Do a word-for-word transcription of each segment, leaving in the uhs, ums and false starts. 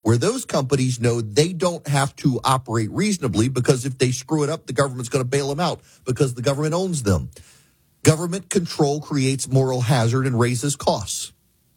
where those companies know they don't have to operate reasonably because if they screw it up, the government's going to bail them out because the government owns them. Government control creates moral hazard and raises costs.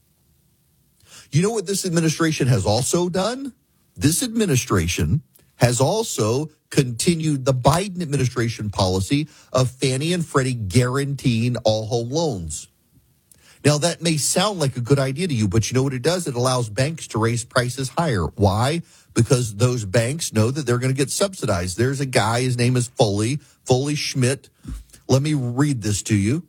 You know what this administration has also done? This administration has also continued the Biden administration policy of Fannie and Freddie guaranteeing all home loans. Now, that may sound like a good idea to you, but you know what it does? It allows banks to raise prices higher. Why? Because those banks know that they're going to get subsidized. There's a guy, his name is Foley, Foley Schmidt. Let me read this to you.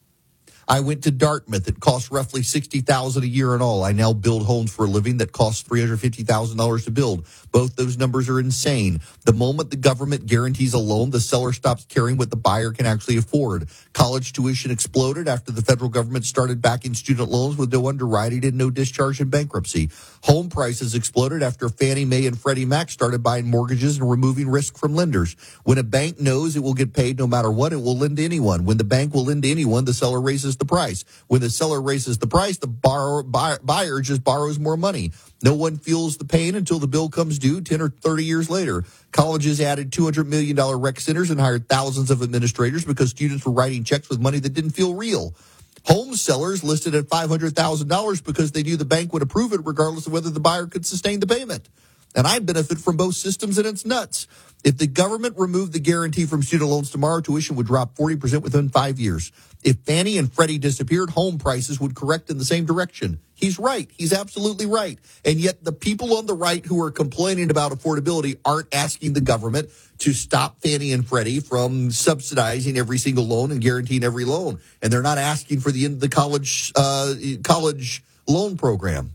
I went to Dartmouth. It costs roughly sixty thousand dollars a year in all. I now build homes for a living that costs three hundred fifty thousand dollars to build. Both those numbers are insane. The moment the government guarantees a loan, the seller stops caring what the buyer can actually afford. College tuition exploded after the federal government started backing student loans with no underwriting and no discharge in bankruptcy. Home prices exploded after Fannie Mae and Freddie Mac started buying mortgages and removing risk from lenders. When a bank knows it will get paid no matter what, it will lend to anyone. When the bank will lend to anyone, the seller raises the price. When the seller raises the price, the borrower, buyer, buyer just borrows more money. No one feels the pain until the bill comes due ten or thirty years later. Colleges added two hundred million dollars rec centers and hired thousands of administrators because students were writing checks with money that didn't feel real. Home sellers listed at five hundred thousand dollars because they knew the bank would approve it regardless of whether the buyer could sustain the payment. And I benefit from both systems, and it's nuts. If the government removed the guarantee from student loans tomorrow, tuition would drop forty percent within five years. If Fannie and Freddie disappeared, home prices would correct in the same direction. He's right. He's absolutely right. And yet the people on the right who are complaining about affordability aren't asking the government to stop Fannie and Freddie from subsidizing every single loan and guaranteeing every loan. And they're not asking for the end of the college uh, college loan program.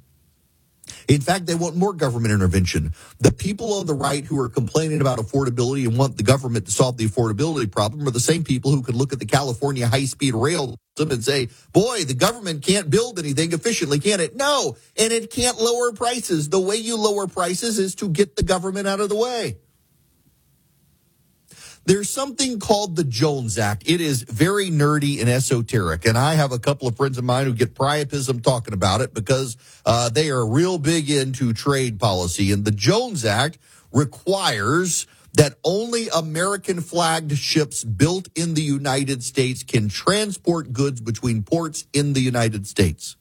In fact, they want more government intervention. The people on the right who are complaining about affordability and want the government to solve the affordability problem are the same people who could look at the California high-speed rail system and say, boy, the government can't build anything efficiently, can it? No, and it can't lower prices. The way you lower prices is to get the government out of the way. There's something called the Jones Act. It is very nerdy and esoteric, and I have a couple of friends of mine who get priapism talking about it because uh, they are real big into trade policy. And the Jones Act requires that only American-flagged ships built in the United States can transport goods between ports in the United States.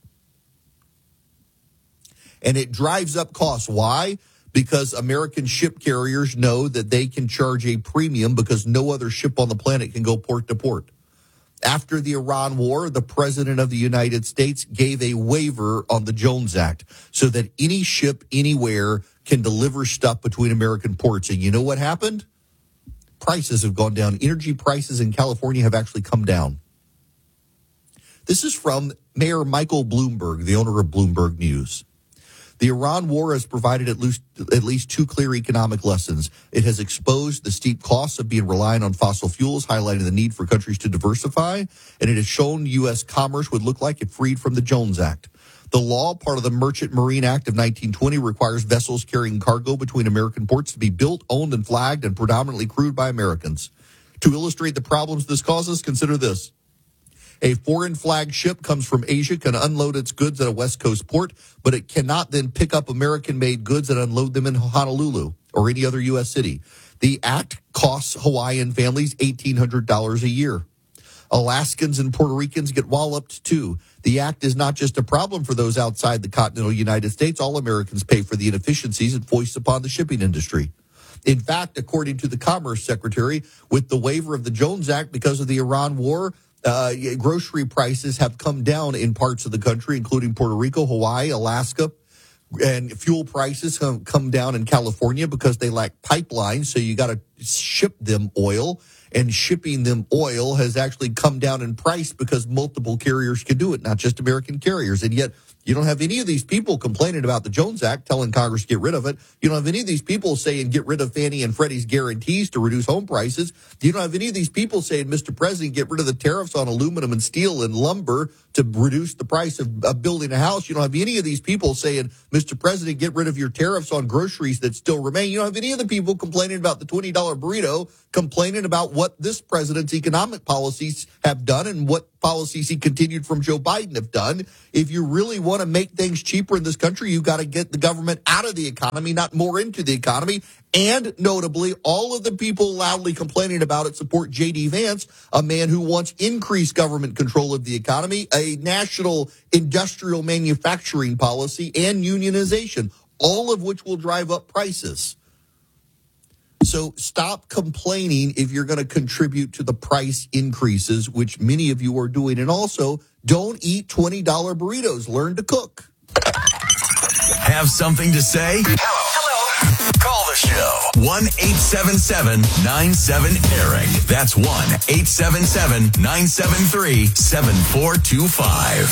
And it drives up costs. Why? Because American ship carriers know that they can charge a premium because no other ship on the planet can go port to port. After the Iran war, the President of the United States gave a waiver on the Jones Act so that any ship anywhere can deliver stuff between American ports. And you know what happened? Prices have gone down. Energy prices in California have actually come down. This is from Mayor Michael Bloomberg, the owner of Bloomberg News. The Iran war has provided at least, at least two clear economic lessons. It has exposed the steep costs of being reliant on fossil fuels, highlighting the need for countries to diversify, and it has shown U S commerce would look like if freed from the Jones Act. The law, part of the Merchant Marine Act of nineteen twenty, requires vessels carrying cargo between American ports to be built, owned, and flagged and predominantly crewed by Americans. To illustrate the problems this causes, consider this. A foreign flag ship comes from Asia, can unload its goods at a West Coast port, but it cannot then pick up American-made goods and unload them in Honolulu or any other U S city. The act costs Hawaiian families eighteen hundred dollars a year. Alaskans and Puerto Ricans get walloped, too. The act is not just a problem for those outside the continental United States. All Americans pay for the inefficiencies it foists upon the shipping industry. In fact, according to the Commerce Secretary, with the waiver of the Jones Act because of the Iran war, Uh, grocery prices have come down in parts of the country, including Puerto Rico, Hawaii, Alaska, and fuel prices have come down in California because they lack pipelines, so you got to ship them oil, and shipping them oil has actually come down in price because multiple carriers can do it, not just American carriers. And yet you don't have any of these people complaining about the Jones Act, telling Congress to get rid of it. You don't have any of these people saying get rid of Fannie and Freddie's guarantees to reduce home prices. You don't have any of these people saying, Mister President, get rid of the tariffs on aluminum and steel and lumber to reduce the price of, of building a house. You don't have any of these people saying, Mister President, get rid of your tariffs on groceries that still remain. You don't have any of the people complaining about the twenty dollar burrito, complaining about what this president's economic policies have done and what policies he continued from Joe Biden have done. If you really want to make things cheaper in this country, you got to get the government out of the economy, not more into the economy. And notably, all of the people loudly complaining about it support J D. Vance, a man who wants increased government control of the economy, a national industrial manufacturing policy, and unionization, all of which will drive up prices. So stop complaining if you're going to contribute to the price increases, which many of you are doing. And also, don't eat twenty dollar burritos. Learn to cook. Have something to say? Hello. Hello. Call the show. one eight seven seven nine seven Eric. That's one eight seven seven nine seven three seven four two five.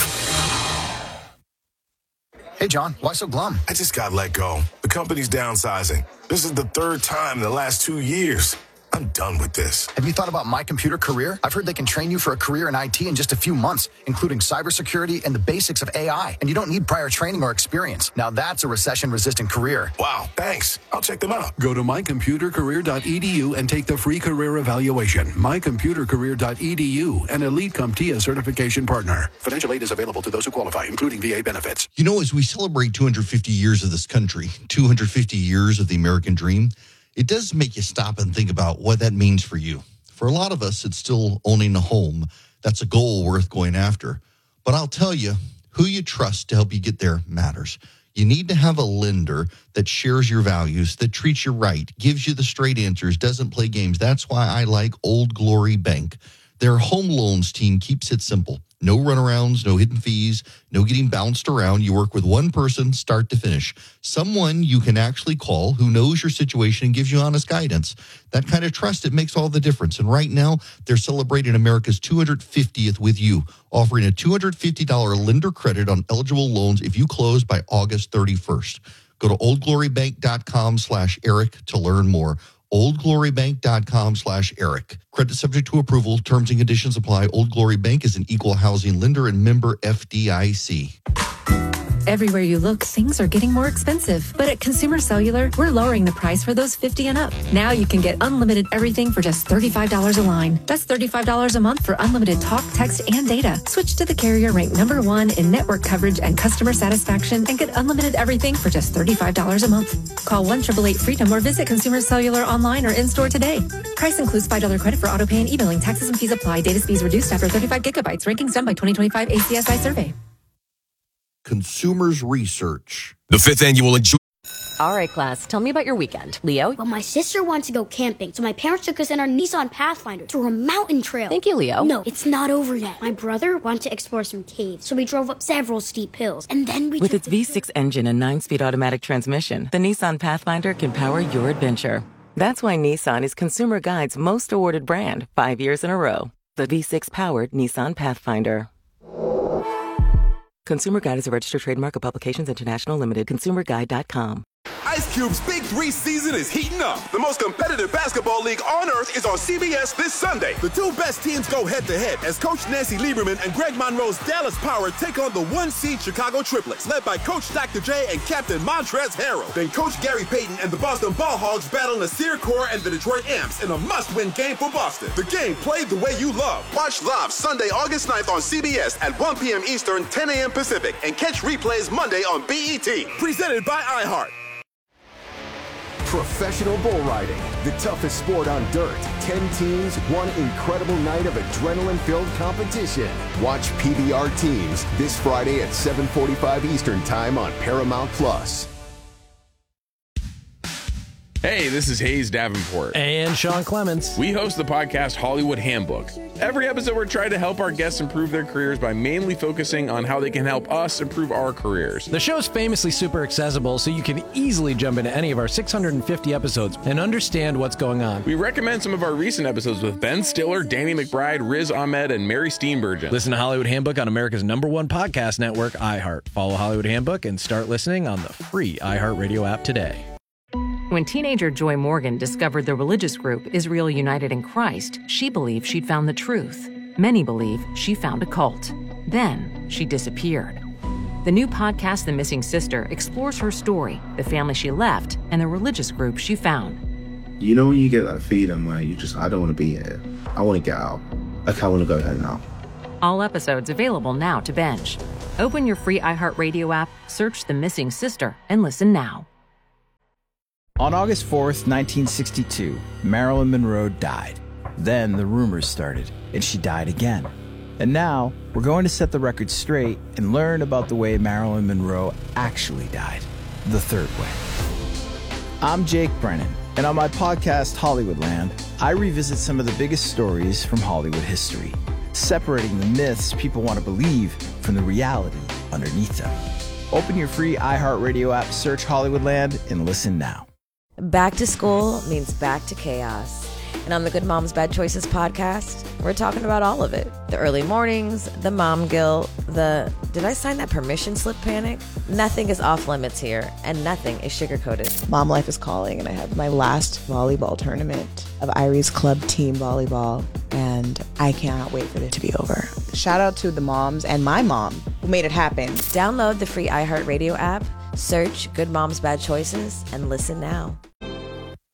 Hey, John, why so glum? I just got let go. The company's downsizing. This is the third time in the last two years. I'm done with this. Have you thought about My Computer Career? I've heard they can train you for a career in I T in just a few months, including cybersecurity and the basics of A I. And you don't need prior training or experience. Now that's a recession-resistant career. Wow, thanks. I'll check them out. Go to my computer career dot e d u and take the free career evaluation. my computer career dot e d u, an Elite CompTIA certification partner. Financial aid is available to those who qualify, including V A benefits. You know, as we celebrate two hundred fifty years of this country, two hundred fifty years of the American dream, it does make you stop and think about what that means for you. For a lot of us, it's still owning a home. That's a goal worth going after. But I'll tell you, who you trust to help you get there matters. You need to have a lender that shares your values, that treats you right, gives you the straight answers, doesn't play games. That's why I like Old Glory Bank. Their home loans team keeps it simple. No runarounds, no hidden fees, no getting bounced around. You work with one person, start to finish. Someone you can actually call who knows your situation and gives you honest guidance. That kind of trust, it makes all the difference. And right now, they're celebrating America's two hundred fiftieth with you, offering a two hundred fifty dollars lender credit on eligible loans if you close by August thirty-first. Go to oldglorybank.com slash Eric to learn more. oldglorybank.com slash Eric. Credit subject to approval. Terms and conditions apply. Old Glory Bank is an equal housing lender and member F D I C. Everywhere you look, things are getting more expensive. But at Consumer Cellular, we're lowering the price for those fifty and up. Now you can get unlimited everything for just thirty-five dollars a line. That's thirty-five dollars a month for unlimited talk, text, and data. Switch to the carrier ranked number one in network coverage and customer satisfaction and get unlimited everything for just thirty-five dollars a month. Call one eight eight eight freedom or visit Consumer Cellular online or in-store today. Price includes five dollars credit for auto pay and e-billing. Taxes and fees apply. Data speeds reduced after thirty-five gigabytes. Rankings done by twenty twenty-five A C S I survey. Consumers Research. The fifth annual. All right, class, tell me about your weekend. Leo? Well, my sister wants to go camping, so my parents took us in our Nissan Pathfinder through a mountain trail. Thank you, Leo. No, it's not over yet. My brother wanted to explore some caves, so we drove up several steep hills, and then we With took its the V six engine and nine-speed automatic transmission, the Nissan Pathfinder can power your adventure. That's why Nissan is Consumer Guide's most awarded brand, five years in a row. The V six-powered Nissan Pathfinder. Consumer Guide is a registered trademark of Publications International Limited. consumer guide dot com. Ice Cube's Big Three season is heating up. The most competitive basketball league on earth is on C B S this Sunday. The two best teams go head-to-head as Coach Nancy Lieberman and Greg Monroe's Dallas Power take on the one-seed Chicago Triplets, led by Coach Doctor J and Captain Montrezl Harrell. Then Coach Gary Payton and the Boston Ball Hogs battle Nasir Kaur and the Detroit Amps in a must-win game for Boston. The game played the way you love. Watch live Sunday, August ninth on C B S at one p.m. Eastern, ten a.m. Pacific, and catch replays Monday on B E T. Presented by iHeart. Professional bull riding, the toughest sport on dirt. Ten teams, one incredible night of adrenaline-filled competition. Watch P B R Teams this Friday at seven forty-five Eastern Time on Paramount Plus. Hey, this is Hayes Davenport. And Sean Clements. We host the podcast Hollywood Handbook. Every episode, we're trying to help our guests improve their careers by mainly focusing on how they can help us improve our careers. The show's famously super accessible, so you can easily jump into any of our six hundred fifty episodes and understand what's going on. We recommend some of our recent episodes with Ben Stiller, Danny McBride, Riz Ahmed, and Mary Steenburgen. Listen to Hollywood Handbook on America's number one podcast network, iHeart. Follow Hollywood Handbook and start listening on the free iHeartRadio app today. When teenager Joy Morgan discovered the religious group Israel United in Christ, she believed she'd found the truth. Many believe she found a cult. Then she disappeared. The new podcast, The Missing Sister, explores her story, the family she left, and the religious group she found. You know when you get that feeling where you just, I don't want to be here. I want to get out. Okay, I want to go home now. All episodes available now to binge. Open your free iHeartRadio app, search The Missing Sister, and listen now. On August fourth, nineteen sixty-two, Marilyn Monroe died. Then the rumors started, and she died again. And now, we're going to set the record straight and learn about the way Marilyn Monroe actually died, the third way. I'm Jake Brennan, and on my podcast, Hollywoodland, I revisit some of the biggest stories from Hollywood history, separating the myths people want to believe from the reality underneath them. Open your free iHeartRadio app, search Hollywoodland, and listen now. Back to school means back to chaos. And on the Good Moms Bad Choices podcast, we're talking about all of it. The early mornings, the mom guilt, the did I sign that permission slip panic? Nothing is off limits here, and nothing is sugar-coated. Mom life is calling, and I have my last volleyball tournament of Irie's Club Team Volleyball, and I cannot wait for it to be over. Shout out to the moms and my mom who made it happen. Download the free iHeartRadio app, search Good Moms Bad Choices, and listen now.